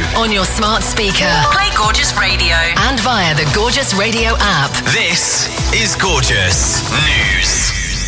On your smart speaker. Play Gorgeous Radio. And via the Gorgeous Radio app. This is Gorgeous News.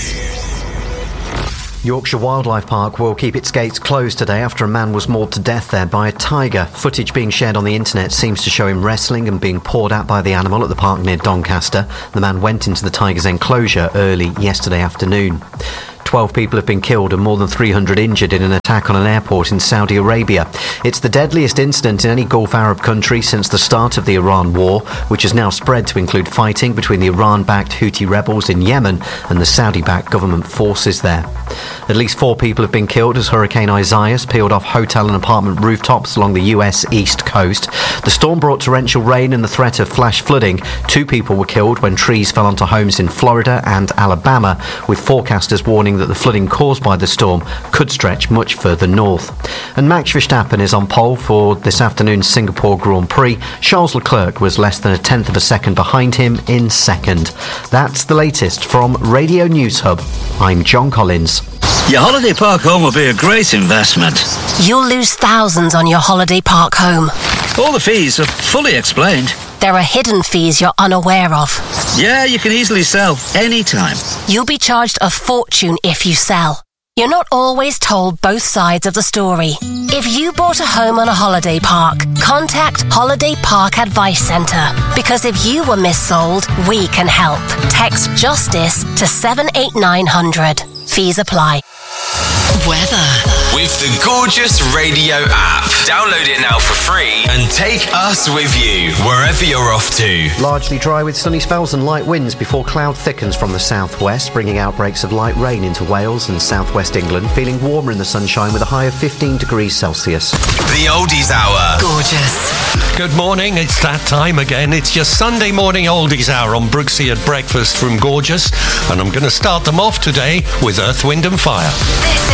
Yorkshire Wildlife Park will keep its gates closed today after a man was mauled to death there by a tiger. Footage being shared on the internet seems to show him wrestling and being pawed at by the animal at the park near Doncaster. The man went into the tiger's enclosure early yesterday afternoon. 12 people have been killed and more than 300 injured in an attack on an airport in Saudi Arabia. It's the deadliest incident in any Gulf Arab country since the start of the Iran war, which has now spread to include fighting between the Iran-backed Houthi rebels in Yemen and the Saudi-backed government forces there. At least 4 people have been killed as Hurricane Isaias peeled off hotel and apartment rooftops along the US East Coast. The storm brought torrential rain and the threat of flash flooding. 2 people were killed when trees fell onto homes in Florida and Alabama, with forecasters warning that the flooding caused by the storm could stretch much further north. And Max Verstappen is on pole for this afternoon's Singapore Grand Prix. Charles Leclerc was less than a tenth of a second behind him in second. That's the latest from Radio News Hub. I'm John Collins. Your holiday park home will be a great investment. You'll lose thousands on your holiday park home. All the fees are fully explained. There are hidden fees you're unaware of. Yeah, you can easily sell anytime. You'll be charged a fortune if you sell. You're not always told both sides of the story. If you bought a home on a holiday park, contact Holiday Park Advice Centre. Because if you were missold, we can help. Text JUSTICE to 78900. Fees apply. Weather. With the Gorgeous Radio app. Download it now for free and take us with you wherever you're off to. Largely dry with sunny spells and light winds before cloud thickens from the southwest, bringing outbreaks of light rain into Wales and southwest England. Feeling warmer in the sunshine with a high of 15 degrees Celsius. The Oldies Hour. Gorgeous. Good morning, it's that time again. It's your Sunday morning Oldies Hour on Brooksy at Breakfast from Gorgeous. And I'm going to start them off today with Earth, Wind and Fire. This